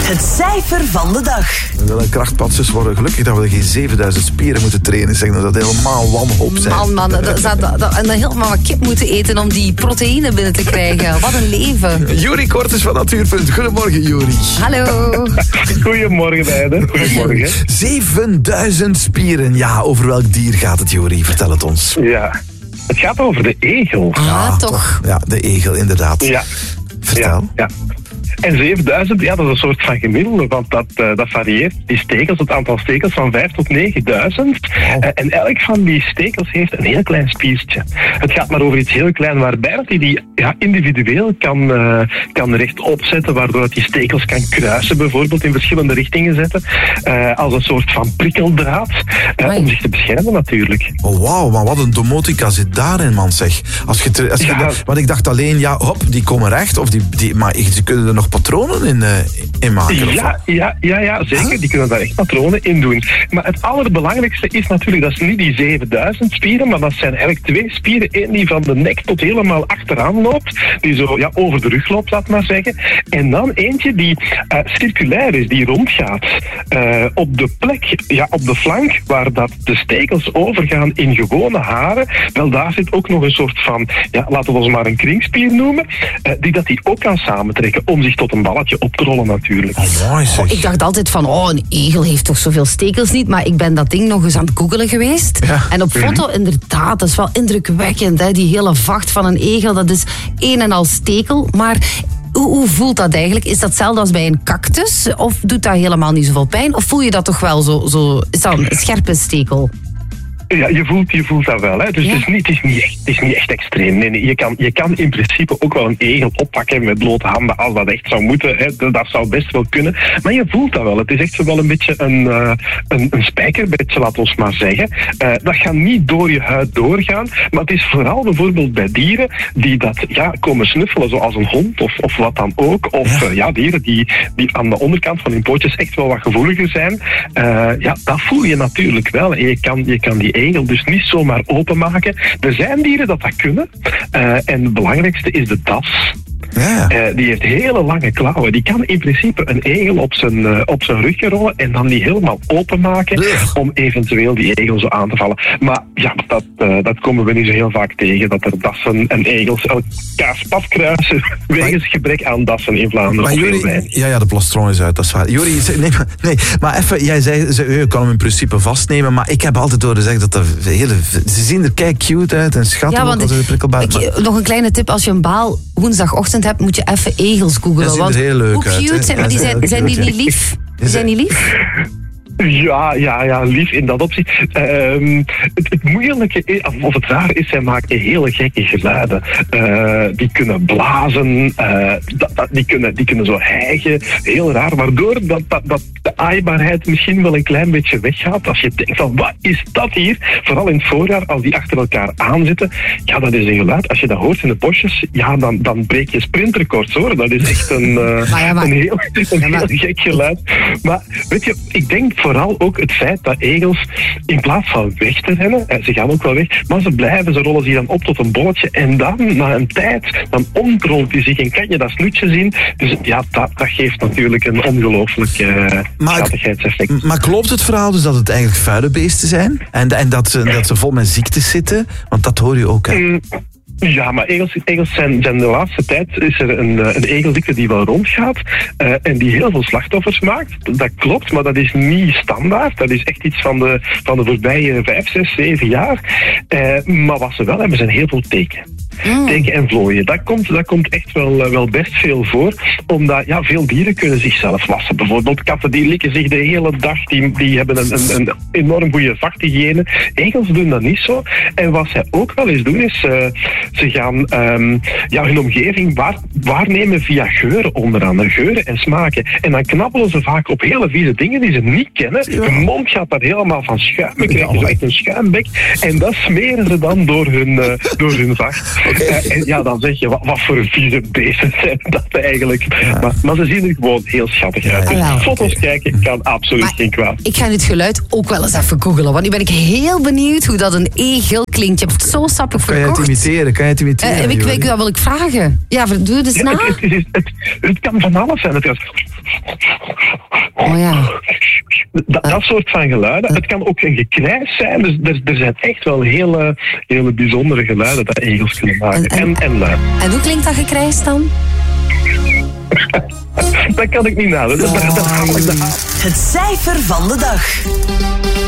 Het cijfer van de dag. De krachtpatsers worden gelukkig dat we geen 7000 spieren moeten trainen. Zeg dat helemaal wanhoop zijn. Man, en dan helemaal wat kip moeten eten om die proteïne binnen te krijgen. Wat een leven. Juri Kortes van Natuurpunt. Goedemorgen, Juri. Hallo. Goedemorgen, beiden. Goedemorgen. 7000 spieren. Ja, over welk dier gaat het, Juri? Vertel het ons. Ja, het gaat over de egel. Ah, toch. Ja, de egel, inderdaad. Ja. Vertel. Ja. En 7000, ja, dat is een soort van gemiddelde, want dat varieert. Die stekels, het aantal stekels van 5 tot 9000. Wow. En elk van die stekels heeft een heel klein spiertje. Het gaat maar over iets heel klein, waarbij dat die individueel kan rechtop zetten, waardoor dat die stekels kan kruisen, bijvoorbeeld in verschillende richtingen zetten. Als een soort van prikkeldraad, om zich te beschermen natuurlijk. Oh, wauw, maar wat een domotica zit daarin, man, zeg. Want ik dacht alleen, ja, hop, die komen recht, of maar ze kunnen er nog patronen in maken? Ja, zeker. Huh? Die kunnen daar echt patronen in doen. Maar het allerbelangrijkste is natuurlijk, dat is niet die 7000 spieren, maar dat zijn eigenlijk 2 spieren. Eén die van de nek tot helemaal achteraan loopt, die zo over de rug loopt, laat maar zeggen. En dan eentje die circulair is, die rondgaat. Op de plek, op de flank, waar dat de stekels overgaan in gewone haren, wel daar zit ook nog een soort van, laten we ons maar een kringspier noemen, die ook kan samentrekken om zich tot een balletje op te rollen natuurlijk. Oh, mooi zeg. Ik dacht altijd van, een egel heeft toch zoveel stekels niet, maar ik ben dat ding nog eens aan het googelen geweest. Ja. En op foto, inderdaad, dat is wel indrukwekkend. Hè? Die hele vacht van een egel, dat is een en al stekel. Maar hoe voelt dat eigenlijk? Is dat hetzelfde als bij een cactus? Of doet dat helemaal niet zoveel pijn? Of voel je dat toch wel zo is dat een scherpe stekel? Ja, je voelt dat wel. Hè? Dus het is niet echt extreem. Nee, je kan in principe ook wel een egel oppakken met blote handen als dat echt zou moeten. Hè? Dat zou best wel kunnen. Maar je voelt dat wel. Het is echt zo wel een beetje een spijkerbedje, laat ons maar zeggen. Dat gaat niet door je huid doorgaan. Maar het is vooral bijvoorbeeld bij dieren die dat komen snuffelen, zoals een hond of wat dan ook. Of dieren die aan de onderkant van hun pootjes echt wel wat gevoeliger zijn. Dat voel je natuurlijk wel. En je kan die egel dus niet zomaar openmaken. Er zijn dieren dat kunnen. En het belangrijkste is de das. Ja. Die heeft hele lange klauwen. Die kan in principe een egel op zijn rug rollen en dan die helemaal openmaken om eventueel die egel zo aan te vallen. Maar dat komen we niet zo heel vaak tegen, dat er dassen en egels elkaar spat kruisen wegens gebrek aan dassen in Vlaanderen. Maar Juri, de plastron is uit, dat is waar. Juri, nee, maar even, jij zei, je kan hem in principe vastnemen, maar ik heb altijd horen zeggen dat ze zien er kei cute uit en schattig, als ze prikkelbaar. Nog een kleine tip, als je een baal woensdagochtend hebt, moet je even egels googelen. Dat ziet er heel leuk hoe cute uit, zijn, maar zijn die niet lief? Zijn die lief? Ja, lief in dat opzicht. Het moeilijke, of het raar is, zij maken hele gekke geluiden. Die kunnen blazen, die kunnen zo hijgen, heel raar, waardoor dat de aaibaarheid misschien wel een klein beetje weggaat. Als je denkt van, wat is dat hier? Vooral in het voorjaar, als die achter elkaar aanzitten, dat is een geluid. Als je dat hoort in de bosjes, dan breek je sprintrecords, hoor. Dat is echt een heel gek geluid. Maar weet je, ik denk vooral ook het feit dat egels in plaats van weg te rennen, ze gaan ook wel weg, maar ze rollen zich dan op tot een bolletje en dan, na een tijd, dan ontrolt hij zich en kan je dat snoetje zien. Dus dat geeft natuurlijk een ongelooflijk schattigheidseffect. Maar klopt het verhaal dus dat het eigenlijk vuile beesten zijn? En dat ze vol met ziektes zitten? Want dat hoor je ook, hè? Ja, maar egels zijn de laatste tijd is er een egelziekte die wel rondgaat en die heel veel slachtoffers maakt. Dat klopt, maar dat is niet standaard. Dat is echt iets van de voorbije 5, 6, 7 jaar. Maar wat ze wel hebben, zijn heel veel teken. Teken en vlooien. Dat komt echt wel best veel voor, omdat veel dieren kunnen zichzelf wassen. Bijvoorbeeld katten die likken zich de hele dag, die hebben een enorm goede vachthygiëne. Egels doen dat niet zo. En wat zij ook wel eens doen is, ze gaan hun omgeving waarnemen via geuren onder andere, geuren en smaken. En dan knabbelen ze vaak op hele vieze dingen die ze niet kennen. Hun mond gaat daar helemaal van schuimen, krijgen ze echt een schuimbek. En dat smeren ze dan door hun vacht. En dan zeg je, wat voor vieze beesten zijn dat eigenlijk. Ja. Maar ze zien er gewoon heel schattig uit. Dus foto's kijken kan absoluut geen kwaad. Ik ga nu het geluid ook wel eens even googelen, want nu ben ik heel benieuwd hoe dat een egel klinkt. Je hebt het zo sappig verkocht. Kan je het imiteren? Dat wil ik vragen. Ja, doe het eens na. Het kan van alles zijn. Oh ja. Dat soort van geluiden. Het kan ook een gekrijs zijn. Dus er zijn echt wel hele bijzondere geluiden dat egels kunnen maken. En luid. En hoe klinkt dat gekrijs dan? Dat kan ik niet nadenken. Het cijfer van de dag.